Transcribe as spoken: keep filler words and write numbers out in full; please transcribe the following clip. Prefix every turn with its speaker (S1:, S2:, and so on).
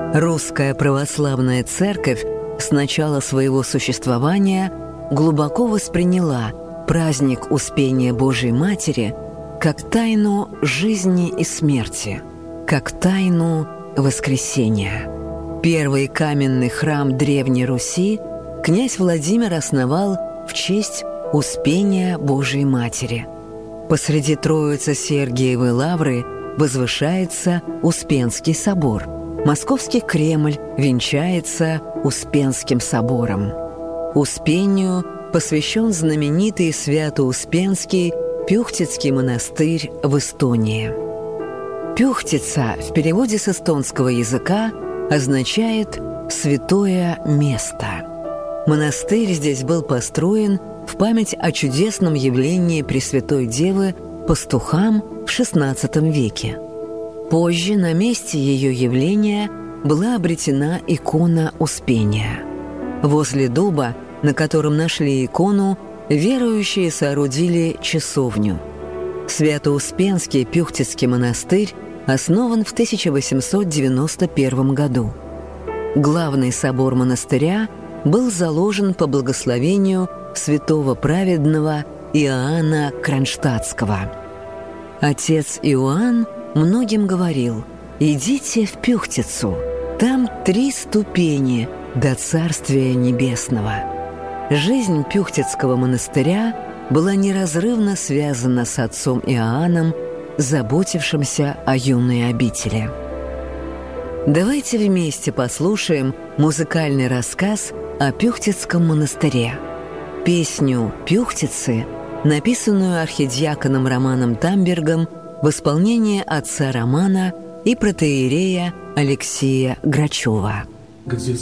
S1: Русская православная церковь с начала своего существования глубоко восприняла праздник Успения Божией Матери как тайну жизни и смерти, как тайну воскресения. Первый каменный храм Древней Руси князь Владимир основал в честь Успения Божией Матери. Посреди Троице-Сергиевой лавры возвышается Успенский собор. Московский Кремль венчается Успенским собором. Успению посвящен знаменитый Свято-Успенский Пюхтицкий монастырь в Эстонии. Пюхтица в переводе с эстонского языка означает «святое место». Монастырь здесь был построен в память о чудесном явлении Пресвятой Девы пастухам в шестнадцатом веке. Позже на месте ее явления была обретена икона Успения. Возле дуба, на котором нашли икону, верующие соорудили часовню. Свято-Успенский Пюхтицкий монастырь основан в тысяча восемьсот девяносто первом году. Главный собор монастыря был заложен по благословению святого праведного Иоанна Кронштадтского. Отец Иоанн многим говорил: «Идите в Пюхтицу, там три ступени до Царствия Небесного». Жизнь Пюхтицкого монастыря была неразрывно связана с отцом Иоанном, заботившимся о юной обители. Давайте вместе послушаем музыкальный рассказ о Пюхтицком монастыре. Песню «Пюхтицы», написанную архидиаконом Романом Тамбергом в исполнении отца Романа и протоиерея Алексея Грачева.
S2: Где